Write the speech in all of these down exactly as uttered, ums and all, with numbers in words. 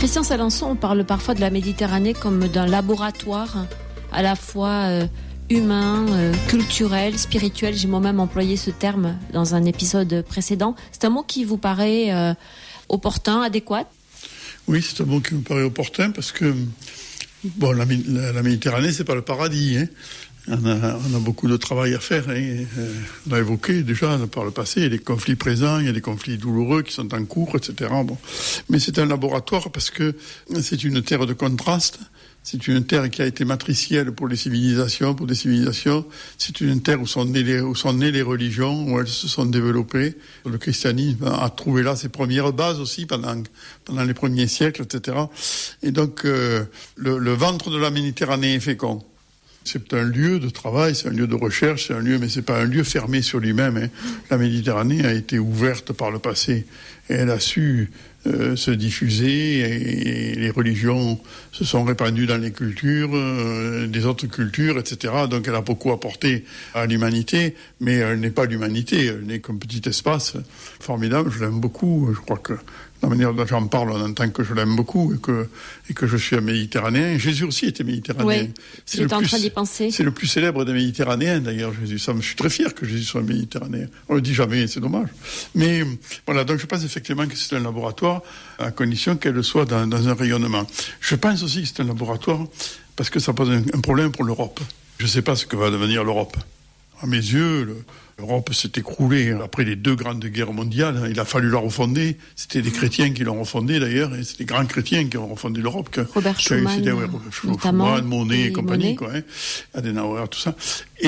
Christian Salençon, on parle parfois de la Méditerranée comme d'un laboratoire à la fois euh, humain, euh, culturel, spirituel. J'ai moi-même employé ce terme dans un épisode précédent. C'est un mot qui vous paraît euh, opportun, adéquat ? Oui, c'est un mot qui me paraît opportun parce que bon, la, la, la Méditerranée, c'est pas le paradis, hein. On a, on a beaucoup de travail à faire. Hein. On a évoqué déjà par le passé, il y a des conflits présents, il y a des conflits douloureux qui sont en cours, et cetera. Bon. Mais c'est un laboratoire parce que c'est une terre de contraste. C'est une terre qui a été matricielle pour les civilisations, pour des civilisations. C'est une terre où sont nées les, où sont nées les religions, où elles se sont développées. Le christianisme a trouvé là ses premières bases aussi pendant, pendant les premiers siècles, et cetera. Et donc, euh, le, le ventre de la Méditerranée est fécond. C'est un lieu de travail, c'est un lieu de recherche, c'est un lieu, mais c'est pas un lieu fermé sur lui-même. Hein. La Méditerranée a été ouverte par le passé et elle a su euh, se diffuser et, et les religions se sont répandues dans les cultures, euh, des autres cultures, et cetera. Donc elle a beaucoup apporté à l'humanité, mais elle n'est pas l'humanité, elle n'est qu'un petit espace formidable. Je l'aime beaucoup, je crois que la manière dont j'en parle, on entend que je l'aime beaucoup et que, et que je suis un Méditerranéen. Jésus aussi était Méditerranéen. Oui, c'est j'étais en train d'y penser. C'est le plus célèbre des Méditerranéens, d'ailleurs, Jésus. Ça, je suis très fier que Jésus soit Méditerranéen. On le dit jamais, c'est dommage. Mais voilà, donc je pense effectivement que c'est un laboratoire à condition qu'elle soit dans, dans un rayonnement. Je pense aussi que c'est un laboratoire parce que ça pose un, un problème pour l'Europe. Je ne sais pas ce que va devenir l'Europe. À mes yeux, le, l'Europe s'est écroulée après les deux grandes guerres mondiales. Il a fallu la refonder. C'était des chrétiens qui l'ont refondée d'ailleurs. Et c'est des grands chrétiens qui ont refondé l'Europe. Que, Robert Schuman, ouais, Schuman, Monnet et compagnie, quoi, hein, Adenauer, tout ça.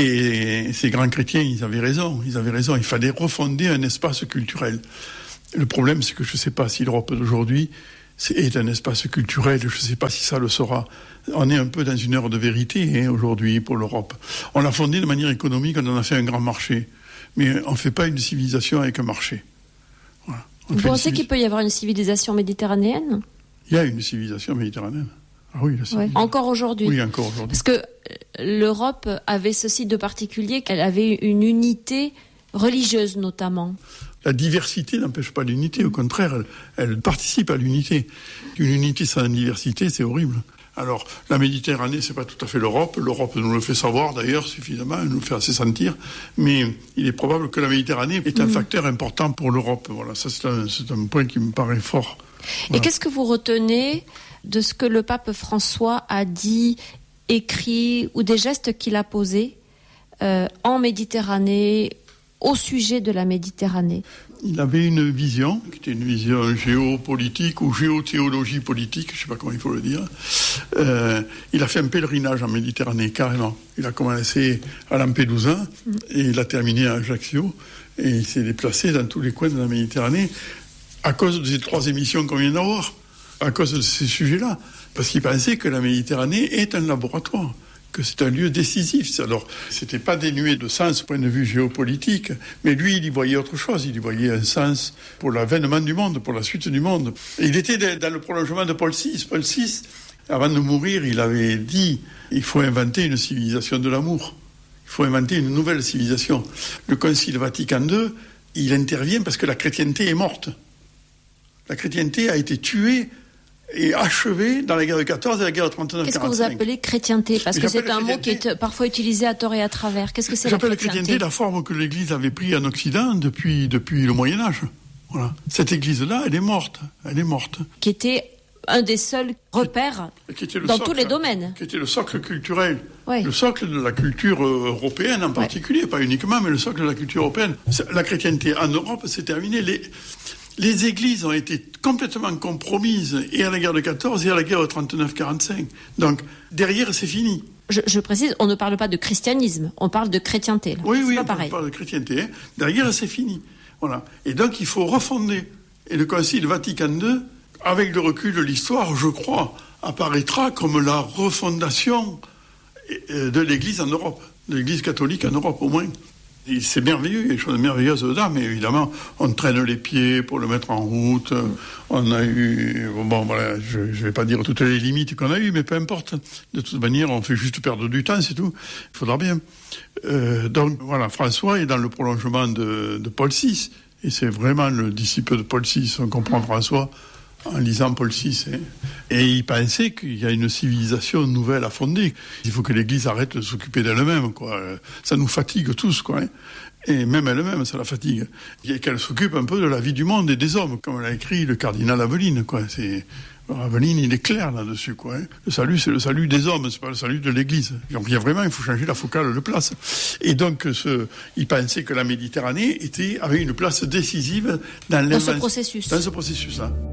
Et ces grands chrétiens, ils avaient raison. Ils avaient raison. Il fallait refonder un espace culturel. Le problème, c'est que je ne sais pas si l'Europe d'aujourd'hui est un espace culturel. Je ne sais pas si ça le sera. On est un peu dans une heure de vérité hein, aujourd'hui pour l'Europe. On l'a fondée de manière économique, on en a fait un grand marché. Mais on ne fait pas une civilisation avec un marché. Voilà. Vous pensez civilis... qu'il peut y avoir une civilisation méditerranéenne ? Il y a une civilisation méditerranéenne. Ah oui, la ouais. Encore aujourd'hui ? Oui, encore aujourd'hui. Parce que l'Europe avait ceci de particulier, qu'elle avait une unité religieuse notamment. La diversité n'empêche pas l'unité, au contraire, elle, elle participe à l'unité. Une unité sans diversité, c'est horrible. Alors, la Méditerranée, c'est pas tout à fait l'Europe. L'Europe nous le fait savoir, d'ailleurs, suffisamment, elle nous le fait assez sentir. Mais il est probable que la Méditerranée est un mmh. facteur important pour l'Europe. Voilà, ça, c'est un, c'est un point qui me paraît fort. Voilà. Et qu'est-ce que vous retenez de ce que le pape François a dit, écrit, ou des gestes qu'il a posés euh, en Méditerranée, au sujet de la Méditerranée ? Il avait une vision, qui était une vision géopolitique ou géothéologie politique, je ne sais pas comment il faut le dire. Euh, il a fait un pèlerinage en Méditerranée, carrément. Il a commencé à Lampedusa et il a terminé à Ajaccio. Et il s'est déplacé dans tous les coins de la Méditerranée à cause de ces trois émissions qu'on vient d'avoir, à cause de ces sujets-là. Parce qu'il pensait que la Méditerranée est un laboratoire, que c'est un lieu décisif. Alors, c'était pas dénué de sens au point de vue géopolitique, mais lui, il y voyait autre chose. Il y voyait un sens pour l'avènement du monde, pour la suite du monde. Et il était dans le prolongement de Paul six. Paul six, avant de mourir, il avait dit « il faut inventer une civilisation de l'amour. Il faut inventer une nouvelle civilisation. » Le Concile Vatican deux, il intervient parce que la chrétienté est morte. La chrétienté a été tuée et achevé dans la guerre de quatorze et la guerre de trente-neuf quarante-cinq. Qu'est-ce que vous appelez chrétienté ? Parce que c'est un mot qui est parfois utilisé à tort et à travers. Qu'est-ce que c'est la chrétienté ? J'appelle la chrétienté la forme que l'Église avait prise en Occident depuis, depuis le Moyen-Âge. Voilà. Cette Église-là, elle est morte. Elle est morte. Qui était un des seuls repères qui, qui dans socle, tous les domaines. Qui était le socle culturel. Oui. Le socle de la culture européenne en particulier, oui. Pas uniquement, mais le socle de la culture européenne. La chrétienté en Europe, c'est terminé. Les... Les églises ont été complètement compromises et à la guerre de quatorze et à la guerre de trente-neuf quarante-cinq. Donc, derrière, c'est fini. Je, je précise, on ne parle pas de christianisme, on parle de chrétienté. Là. Oui, c'est oui, pas on pareil. parle de chrétienté. Hein. Derrière, c'est fini. Voilà. Et donc, il faut refonder. Et le Concile Vatican deux, avec le recul de l'histoire, je crois, apparaîtra comme la refondation de l'Église en Europe, de l'Église catholique en Europe au moins. Et c'est merveilleux, il y a des choses merveilleuses dedans, mais évidemment, on traîne les pieds pour le mettre en route. On a eu, bon, voilà, je ne vais pas dire toutes les limites qu'on a eues, mais peu importe. De toute manière, on fait juste perdre du temps, c'est tout. Il faudra bien. Euh, donc, voilà, François est dans le prolongement de, de Paul six. Et c'est vraiment le disciple de Paul six. On comprend François en lisant Paul six. Hein. Et il pensait qu'il y a une civilisation nouvelle à fonder. Il faut que l'Église arrête de s'occuper d'elle-même, quoi. Ça nous fatigue tous, quoi. Hein. Et même elle-même, ça la fatigue. Et qu'elle s'occupe un peu de la vie du monde et des hommes, comme l'a écrit le cardinal Aveline, quoi. C'est... Aveline, il est clair là-dessus, quoi. Hein. Le salut, c'est le salut des hommes, c'est pas le salut de l'Église. Donc il y a vraiment, il faut changer la focale de place. Et donc, ce, il pensait que la Méditerranée était, avait une place décisive dans, dans ce processus. Dans ce processus-là.